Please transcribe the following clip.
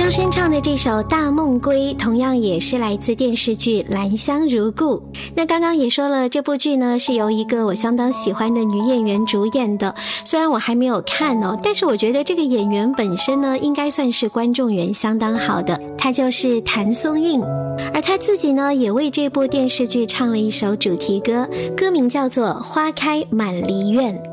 周深唱的这首《大梦归》同样也是来自电视剧《兰香如故》。那刚刚也说了，这部剧呢是由一个我相当喜欢的女演员主演的，虽然我还没有看哦，但是我觉得这个演员本身呢应该算是观众缘相当好的，她就是谭松韵。而她自己呢也为这部电视剧唱了一首主题歌，歌名叫做《花开满梨院》。